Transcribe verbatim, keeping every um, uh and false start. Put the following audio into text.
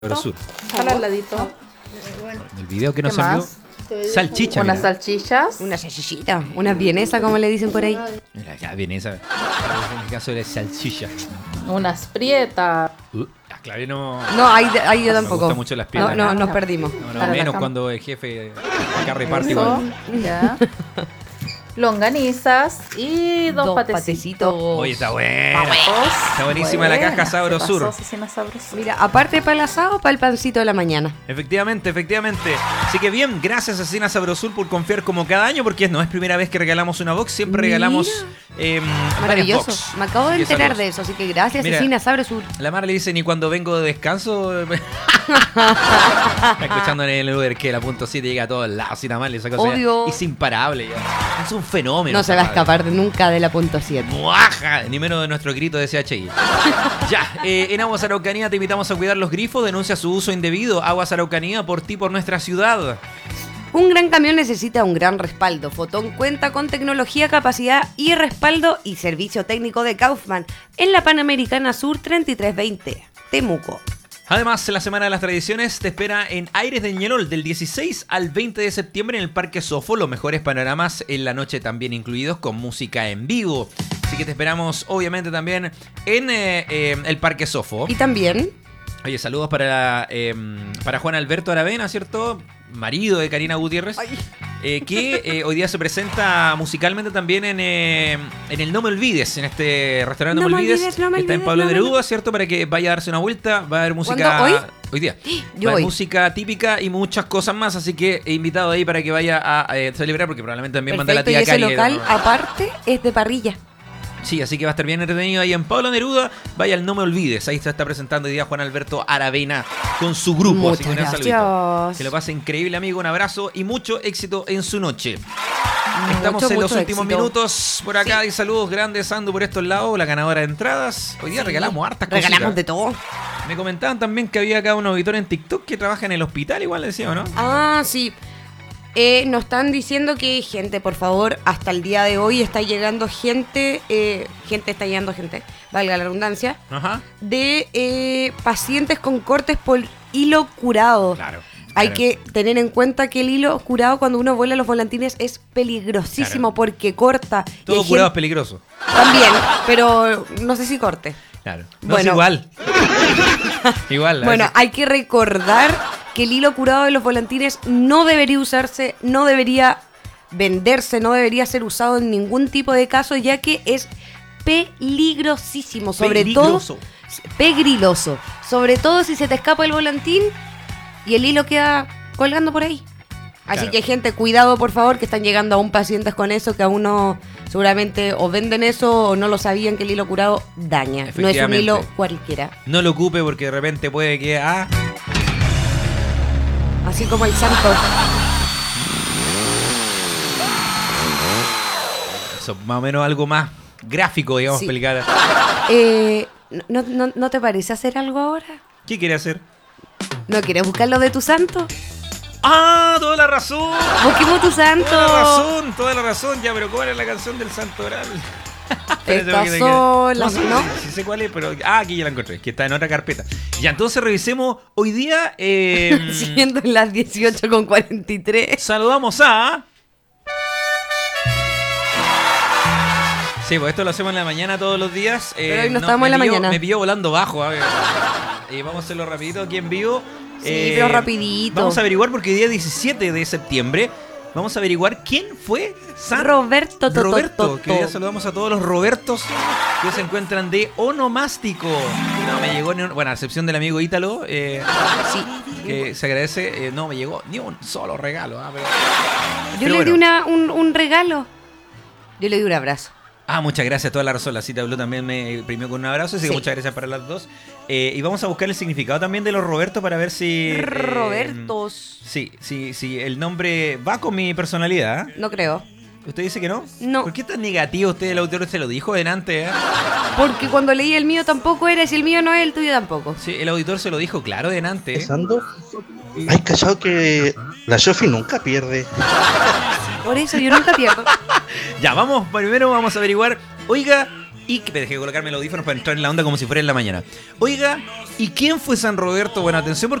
Sabrosur. Al ladito. El video que nos ¿Qué envió. más? Salchicha. Unas mira. salchichas. Una salchichita, una vienesa, como le dicen por ahí. Mira, ya viene esa. En el caso de salchicha. Unas prietas. Uh, la clave no. No, ahí, ahí yo Me tampoco. gustan mucho las No, piernas. no, nos perdimos. No, no, Para la menos cama. cuando el jefe acá reparte Eso, igual. ya. Longanizas y dos, Dos patecitos. patecitos. Oye, está buena. Vamos. Está buenísima la caja Sabrosur. Se pasó, Cecina Sabrosur. Mira, aparte para el asado, para el pancito de la mañana. Efectivamente, efectivamente. Así que bien, gracias a Cecina Sabrosur por confiar como cada año, porque no es primera vez que regalamos una box, siempre Mira. regalamos eh, varias Maravilloso. box. Me acabo de Así que enterar saludos. de eso, así que gracias, Mira. Cecina Sabrosur. La Mara le dice, ni cuando vengo de descanso. Está escuchando en el Uber que la punto siete llega a todos lados, así nada más, esa cosa Obvio. es imparable ya. Es un fenómeno. No se va a esa madre. escapar nunca de la punto siete. ¡Muaja! Ni menos de nuestro grito de C H I. Ya, eh, en Aguas Araucanía te invitamos a cuidar los grifos, denuncia su uso indebido. Aguas Araucanía, por ti, por nuestra ciudad. Un gran camión necesita un gran respaldo. Fotón cuenta con tecnología, capacidad y respaldo y servicio técnico de Kaufman en la Panamericana Sur treinta y tres veinte, Temuco. Además, la Semana de las Tradiciones te espera en Aires de Ñelol del dieciséis al veinte de septiembre en el Parque Sofo. Los mejores panoramas en la noche también incluidos con música en vivo. Así que te esperamos obviamente también en eh, eh, el Parque Sofo. Y también, Oye, saludos para, eh, para Juan Alberto Aravena, ¿cierto? Marido de Karina Gutiérrez. Eh, que eh, hoy día se presenta musicalmente también en, eh, en el No Me Olvides, en este restaurante No, No Me me Olvides. olvides, no me Está en olvides, Pablo no me Neruda, ¿cierto? Para que vaya a darse una vuelta. Va a haber música. ¿Cuándo? ¿Hoy? Hoy día. Yo Va a haber voy. música típica y muchas cosas más. Así que he invitado ahí para que vaya a, a celebrar, porque probablemente también manda la perfecto, y tía ese Cari. local ¿no? aparte es de parrilla. Sí, así que va a estar bien entretenido ahí en Pablo Neruda. Vaya al No Me Olvides. Ahí se está presentando hoy día Juan Alberto Aravena con su grupo. así que un gran Muchas saludito. gracias. Que lo pase increíble, amigo. Un abrazo y mucho éxito en su noche. Estamos Mucho, en los mucho últimos éxito. minutos por acá. Y saludos grandes, Andu, por estos lados. La ganadora de entradas. Hoy día regalamos hartas cosas. Regalamos de todo. Me comentaban también que había acá un auditor en TikTok que trabaja en el hospital, igual decía, ¿o no? Ah, sí. Eh, nos están diciendo que gente, por favor, hasta el día de hoy está llegando gente, eh, gente está llegando gente, valga la redundancia, Ajá. de eh, pacientes con cortes por hilo curado. Claro. Hay claro. que tener en cuenta que el hilo curado cuando uno vuela los volantines es peligrosísimo Claro. porque corta. Y Todo hay curado es gente- peligroso. También, pero no sé si corte. Claro. No Bueno. es igual. igual. a Bueno, veces- hay que recordar que el hilo curado de los volantines no debería usarse, no debería venderse, no debería ser usado en ningún tipo de caso, ya que es peligrosísimo, sobre Peligroso. todo pegriloso, sobre todo si se te escapa el volantín y el hilo queda colgando por ahí. Así Claro. que gente, cuidado por favor, que están llegando aún pacientes con eso, que aún no, seguramente o venden eso o no lo sabían que el hilo curado daña. No es un Efectivamente. hilo cualquiera. No lo ocupe porque de repente puede que... Ah, Así como el santo. eso, más o menos algo más gráfico, digamos, Sí. explicar. Eh, ¿no, no, ¿No te parece hacer algo ahora? ¿Qué quiere hacer? ¿No quieres buscar lo de tu santo? ¡Ah! ¡Toda la razón! Busquemos tu santo. Toda la razón, toda la razón. Ya, pero ¿cuál es la canción del Santo Oral? Espérate, Estas porque te son queda- las- sí, ¿no? sí, sí sé cuál es, pero... Ah, aquí ya la encontré, que está en otra carpeta. Ya, entonces revisemos hoy día... Eh, Siendo las dieciocho con cuarenta y tres. saludamos a... Sí, pues esto lo hacemos en la mañana todos los días. Eh, Pero hoy no estábamos me en la pilló- mañana. Me pilló volando bajo. A ver. Eh, vamos a hacerlo rapidito aquí en vivo. Sí, pero rapidito. Vamos a averiguar porque el día diecisiete de septiembre vamos a averiguar quién fue San Roberto Toto, Roberto, Toto. que hoy día saludamos a todos los Robertos que se encuentran de onomástico. No me llegó ni un... Bueno, a excepción del amigo Ítalo, eh, Sí. que se agradece, eh, no me llegó ni un solo regalo. ah, pero- Yo pero le di bueno. una, un, un regalo. Yo le di un abrazo. Ah, muchas gracias, toda la razón. La cita Blue también me premió con un abrazo, así que Sí. muchas gracias para las dos. Eh, y vamos a buscar el significado también de los Roberto para ver si... eh, Robertos. sí, sí, sí, el nombre va con mi personalidad. ¿eh? No creo. ¿Usted dice que no? No. ¿Por qué tan negativo usted, el autor, se lo dijo delante? ¿eh? Porque cuando leí el mío tampoco era, si el mío no es, el tuyo tampoco. Sí, el auditor se lo dijo claro delante. ¿eh? Pensando, hay cachado que la Sofi nunca pierde. Por eso yo nunca pierdo. Ya, vamos, primero vamos a averiguar. Oiga, Y que me dejé colocarme los audífonos para entrar en la onda como si fuera en la mañana. Oiga, ¿y quién fue San Roberto? Bueno, atención